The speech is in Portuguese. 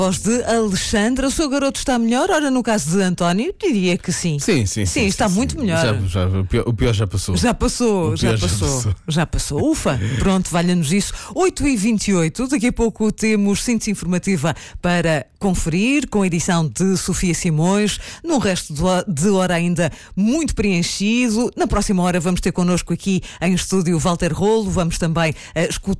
Voz de Alexandra. O seu garoto está melhor? Ora, no caso de António, diria que sim. Sim, está muito melhor. O pior já passou. Já passou. Ufa, pronto, valha-nos isso. 8h28, daqui a pouco temos síntese informativa para conferir, com a edição de Sofia Simões, num resto de hora ainda muito preenchido. Na próxima hora vamos ter connosco aqui em estúdio Walter Rolo, vamos também escutar